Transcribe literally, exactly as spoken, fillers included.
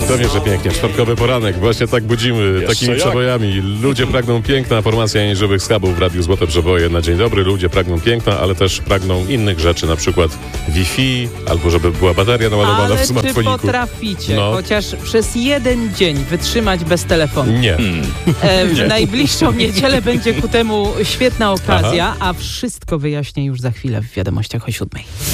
Pewnie, że pięknie. Czwartkowy poranek. Właśnie tak budzimy Jeszcze takimi jak. przebojami. Ludzie pragną piękna. Formacja Nieżywych Schabów w Radiu Złote Przeboje na dzień dobry. Ludzie pragną piękna, ale też pragną innych rzeczy, na przykład Wi-Fi, albo żeby była bateria naładowana Ale w czy smartfoniku. potraficie No. chociaż przez jeden dzień wytrzymać bez telefonu? Nie. E, w najbliższą niedzielę będzie ku temu świetna okazja, a wszystko wyjaśnię już za chwilę w wiadomościach o siódmej.